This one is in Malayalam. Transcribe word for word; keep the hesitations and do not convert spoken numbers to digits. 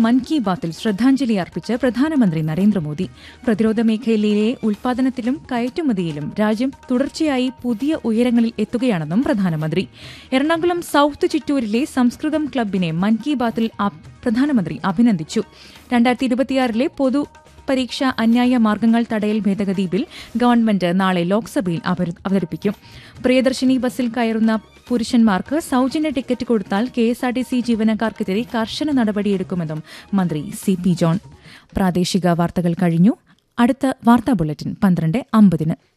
മൻ കി ബാത്തിൽ ശ്രദ്ധാഞ്ജലി അർപ്പിച്ച് പ്രധാനമന്ത്രി നരേന്ദ്രമോദി. പ്രതിരോധ മേഖലയിലെ ഉൽപാദനത്തിലും കയറ്റുമതിയിലും രാജ്യം തുടർച്ചയായി പുതിയ ഉയരങ്ങളിൽ എത്തുകയാണെന്നും പ്രധാനമന്ത്രി. എറണാകുളം സൌത്ത് ചിറ്റൂരിലെ സംസ്കൃതം ക്ലബിനെ മൻ കി ബാത്തിൽ പ്രധാനമന്ത്രി അഭിനന്ദിച്ചു. രണ്ടായിരത്തി ഇരുപത്തിയാറിലെ പൊതു പരീക്ഷ അന്യായ മാർഗ്ഗങ്ങൾ തടയൽ ഭേദഗതി ബിൽ ഗവൺമെന്റ് നാളെ ലോക്സഭയിൽ അവതരിപ്പിക്കും. പ്രിയദർശിനി ബസ്സിൽ കയറുന്ന പുരുഷന്മാർക്ക് സൌജന്യ ടിക്കറ്റ് കൊടുത്താൽ കെഎസ്ആർടിസി ജീവനക്കാർക്കെതിരെ കർശന നടപടിയെടുക്കുമെന്നും മന്ത്രി സി പി ജോൺ. പ്രാദേശിക വാർത്തകൾ കഴിഞ്ഞു. അടുത്ത വാർത്താ ബുള്ളറ്റിൻ പന്ത്രണ്ട് അമ്പതിന്.